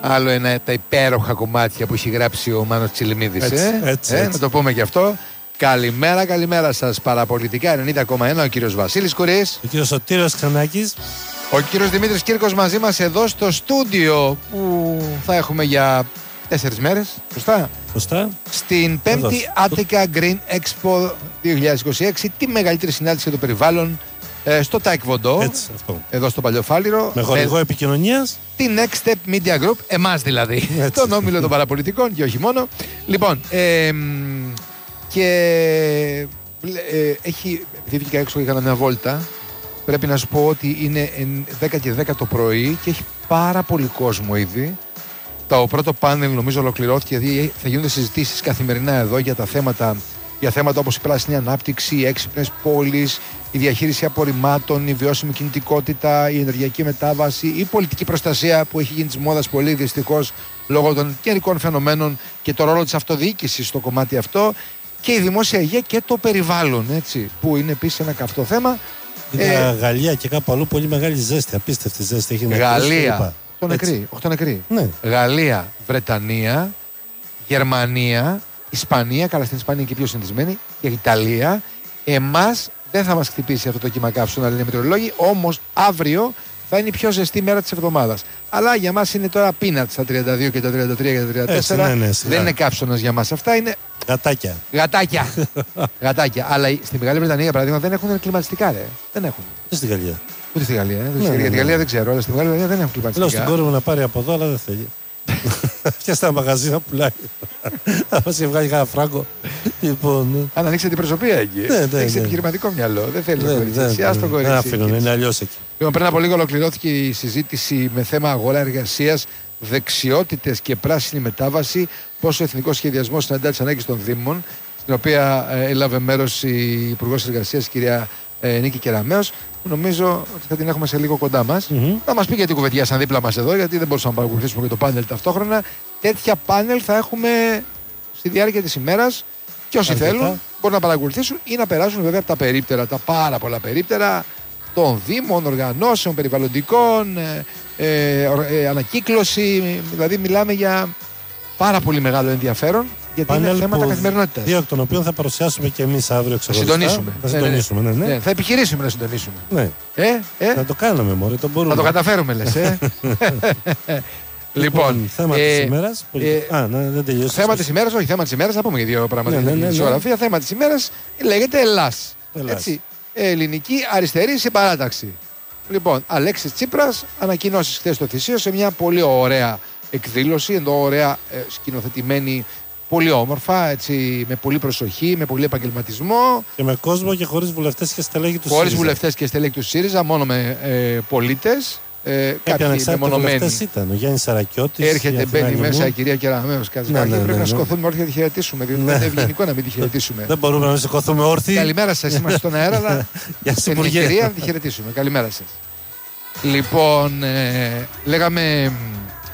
Άλλο ένα τα υπέροχα κομμάτια που έχει γράψει ο Μάνος Τσιλιμίδης. Έτσι. Να το πούμε και αυτό. Καλημέρα σας. Παραπολιτικά 90,1 ο κύριος Βασίλης Κουρής. Ο κύριος Σωτήρος Ξανάκης. Ο κύριος Δημήτρης Κύρκος μαζί μας εδώ στο στούντιο που θα έχουμε για 4 μέρες. Σωστά. Στην 5η Attica Green Expo 2026, τη μεγαλύτερη συνάντηση για το περιβάλλον στο Taekwondo. Έτσι, αυτό. Εδώ στο Παλαιοφάλιρο. Με χορηγό επικοινωνίας. Τη Next Step Media Group, εμάς δηλαδή. Τον όμιλο των παραπολιτικών και όχι μόνο. Λοιπόν, και επειδή βγήκα έξω και έκανα μια βόλτα, πρέπει να σου πω ότι είναι 10 και 10 το πρωί και έχει πάρα πολύ κόσμο ήδη. Το πρώτο πάνελ νομίζω ολοκληρώθηκε, δηλαδή θα γίνονται συζητήσεις καθημερινά εδώ για θέματα όπως η πράσινη ανάπτυξη, οι έξυπνες πόλεις, η διαχείριση απορριμμάτων, η βιώσιμη κινητικότητα, η ενεργειακή μετάβαση, η πολιτική προστασία που έχει γίνει της μόδας πολύ δυστυχώς λόγω των καιρικών φαινομένων και το ρόλο της αυτοδιοίκησης στο κομμάτι αυτό, και η δημόσια υγεία και το περιβάλλον, έτσι, που είναι επίσης ένα καυτό θέμα. Γαλλία και κάπου αλλού πολύ μεγάλη ζέστη, απίστευτη ζέστη. Έχει Γαλλία, 8 νεκροί. Ναι. Γαλλία, Βρετανία, Γερμανία, Ισπανία, καλά στην Ισπανία και πιο συνηθισμένη, και Ιταλία. Εμάς δεν θα μας χτυπήσει αυτό το κύμα καύσωνα, λένε οι μετεωρολόγοι, όμως αύριο θα είναι η πιο ζεστή μέρα της εβδομάδας. Αλλά για μας είναι τώρα peanuts τα 32 και τα 33 και τα 34. Ναι, δεν είναι καύσωνας για μας. Αυτά είναι γατάκια. Αλλά στη Μεγάλη Βρετανία, για παράδειγμα, δεν έχουν κλιματιστικά, ρε. Δεν έχουν. Δεν στη Γαλλία. Ούτε στη Γαλλία. Για τη Γαλλία δεν ξέρω, αλλά στη Μεγάλη Βρετανία δεν έχουν κλιματιστικά. Λέω στην κόρη μου να πάρει από εδώ, αλλά δεν θέλει. Πιάστα ένα μαγαζί να πουλάει. Θα μας βγάλει κανένα φράγκο. Λοιπόν. Αν ανοίξει την προσωπία εκεί. Έχει επιχειρηματικό μυαλό. Δεν θέλει το κορίτσι. Δεν αφήνω, είναι αλλιώς εκεί. Πριν από λίγο ολοκληρώθηκε η συζήτηση με θέμα αγορά εργασίας, δεξιότητες και πράσινη μετάβαση. Πώς ο Εθνικός Σχεδιασμός συναντά τις ανάγκες των Δήμων, στην οποία έλαβε μέρος η Υπουργός Εργασίας, κυρία Νίκη Κεραμέως, που νομίζω ότι θα την έχουμε σε λίγο κοντά μας. Θα μας πει γιατί κουβεντιάσαν δίπλα μας εδώ, γιατί δεν μπορούσαμε να παρακολουθήσουμε και το πάνελ ταυτόχρονα. Τέτοια πάνελ θα έχουμε στη διάρκεια της ημέρας και όσοι θέλουν μπορούν να παρακολουθήσουν ή να περάσουν βέβαια από τα περίπτερα, τα πάρα πολλά περίπτερα των Δήμων, οργανώσεων, περιβαλλοντικών, ανακύκλωση. Δηλαδή μιλάμε για πάρα πολύ μεγάλο ενδιαφέρον, γιατί είναι θέματα καθημερινότητας. Δύο εκ των οποίων θα παρουσιάσουμε και εμείς αύριο ξεχωριστά. Θα συντονίσουμε. Ναι. Θα επιχειρήσουμε να συντονίσουμε. Ναι. Θα το κάνουμε, μωρέ, το μπορούμε. Θα το καταφέρουμε, λες. Λοιπόν, θέμα της ημέρας. Δεν τελειώσει. Θέμα της ημέρας, όχι, θέμα της ημέρας, θα πούμε για δύο πράγματα. Ισογραφία. Θέμα της ημέρας λέγεται Ελλάς. Έτσι. Ελληνική αριστερή συμπαράταξη. Λοιπόν, Αλέξης Τσίπρας, ανακοινώσεις χθες στο Θησίο σε μια πολύ ωραία εκδήλωση, εδώ ωραία σκηνοθετημένη, πολύ όμορφα, έτσι, με πολύ προσοχή, με πολύ επαγγελματισμό. Και με κόσμο και χωρίς βουλευτές και στελέχη του ΣΥΡΙΖΑ. Χωρίς βουλευτές και στελέχη του ΣΥΡΙΖΑ, μόνο με πολίτες. Κάποιοι μεμονωμένοι. Ήταν ο Γιάννης Σαρακιώτης. Έρχεται, μπαίνει μέσα η κυρία Κεραμέως. Πρέπει να σηκωθούμε όρθια να τη χαιρετήσουμε. Διότι δεν είναι ευγενικό να μην τη χαιρετήσουμε. Δεν μπορούμε να σηκωθούμε όρθιοι. Καλημέρα σας, είμαστε στον αέρα, αλλά την ευκαιρία να τη χαιρετήσουμε. Καλημέρα σας. Λοιπόν, λέγαμε